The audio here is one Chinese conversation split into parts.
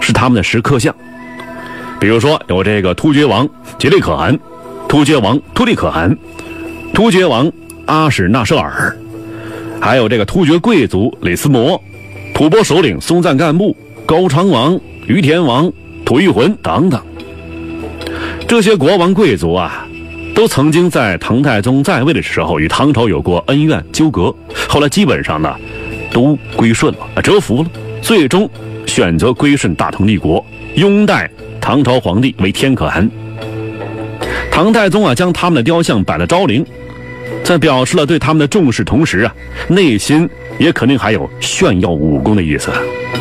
是他们的石刻像。比如说有这个突厥王杰利可汗、突厥王突利可汗、突厥王阿史那舍尔，还有这个突厥贵族李斯摩、吐蕃首领松赞干布、高昌王、于田王、吐谷浑等等。这些国王贵族啊，都曾经在唐太宗在位的时候与唐朝有过恩怨纠葛，后来基本上呢都归顺了，折服了，最终选择归顺大同帝国，拥戴唐朝皇帝为天可汗。唐太宗啊，将他们的雕像摆了昭陵，在表示了对他们的重视同时啊，内心也肯定还有炫耀武功的意思。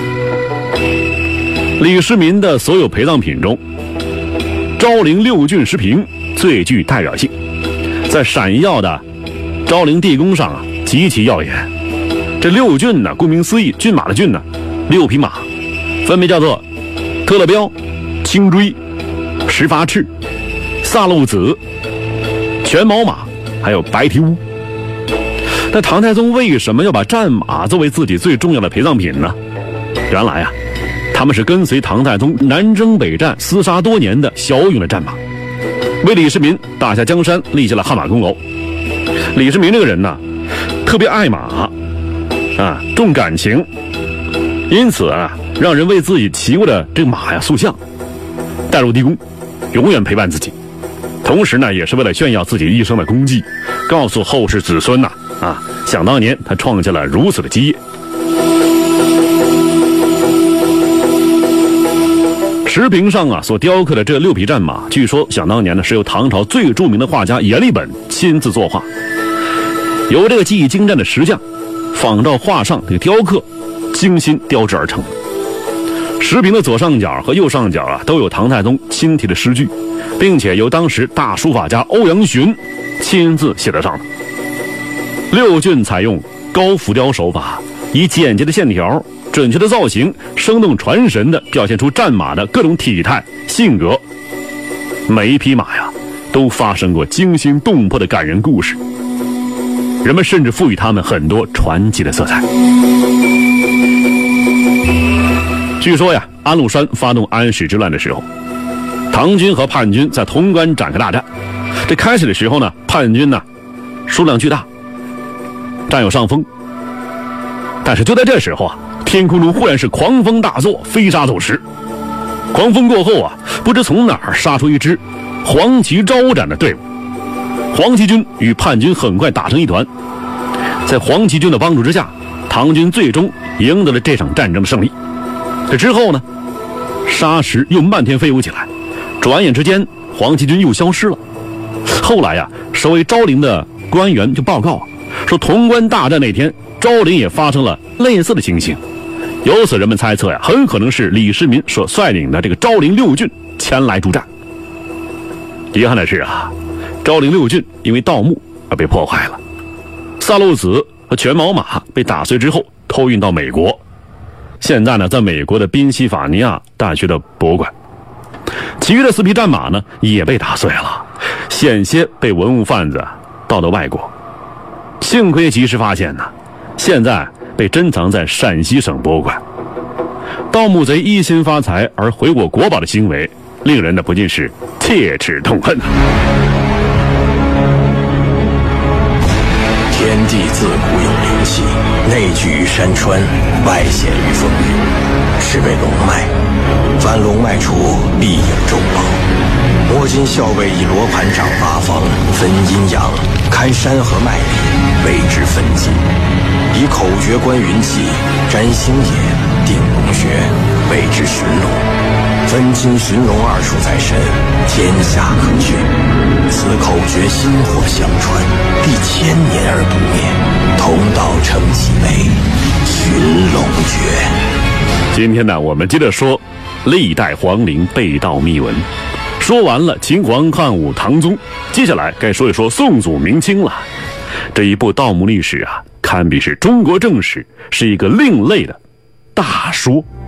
李世民的所有陪葬品中，昭陵六骏石屏最具代表性，在闪耀的昭陵地宫上啊极其耀眼。这六骏呢，顾名思义，骏马的骏呢，6匹马，分别叫做特勒彪、青锥、石发赤、萨路子、全毛马，还有白蹄乌。那唐太宗为什么要把战马作为自己最重要的陪葬品呢？原来啊，他们是跟随唐太宗南征北战厮杀多年的骁勇的战马，为李世民打下江山立下了汗马功劳。李世民这个人呢，特别爱马啊，重感情，因此啊，让人为自己骑过的这个马呀塑像，带入地宫，永远陪伴自己。同时呢，也是为了炫耀自己一生的功绩，告诉后世子孙呐，想当年他创下了如此的基业。石屏上啊所雕刻的这6匹战马，据说想当年呢是由唐朝最著名的画家阎立本亲自作画，由这个技艺精湛的石匠仿照画上这个雕刻，精心雕制而成。石屏的左上角和右上角啊都有唐太宗亲题的诗句，并且由当时大书法家欧阳询亲自写得上的。六骏采用高浮雕手法，以简洁的线条、准确的造型，生动传神地表现出战马的各种体态、性格。每一匹马呀，都发生过惊心动魄的感人故事，人们甚至赋予他们很多传奇的色彩。据说呀，安禄山发动安史之乱的时候，唐军和叛军在潼关展开大战。这开始的时候呢，叛军呢数量巨大，占有上风。但是就在这时候啊，天空中忽然是狂风大作，飞沙走石。狂风过后啊，不知从哪儿杀出一支黄旗招展的队伍。黄旗军与叛军很快打成一团，在黄旗军的帮助之下，唐军最终赢得了这场战争的胜利。这之后呢，沙石又漫天飞舞起来，转眼之间黄旗军又消失了。后来呀，守卫昭陵的官员就报告说，潼关大战那天，昭陵也发生了类似的情形。由此人们猜测呀，很可能是李世民所率领的这个昭陵六骏前来助战。遗憾的是啊，昭陵六骏因为盗墓而被破坏了，萨路子和全毛马被打碎之后偷运到美国，现在呢在美国的宾夕法尼亚大学的博物馆。其余的4匹战马呢也被打碎了，险些被文物贩子盗到外国，幸亏及时发现呢，现在被珍藏在陕西省博物馆。盗墓贼一心发财而毁我国宝的行为，令人呢不禁是切齿痛恨啊！ 天地自古有灵气，内聚于山川，外显于风云，是为龙脉。凡龙脉处，必有重宝。摸金校尉以罗盘掌八方，分阴阳，开山河脉理，为之分金。以口诀观云气，占星野，定龙穴，为之寻龙。分金寻龙2术在身，天下可据。此口诀薪火相传，必1000年而不灭。同道成其为寻龙诀。 今天呢，我们接着说历代皇陵被盗秘闻。说完了秦皇汉武唐宗，接下来该说一说宋祖明清了。这一部盗墓历史啊，堪比是中国正史，是一个另类的大说。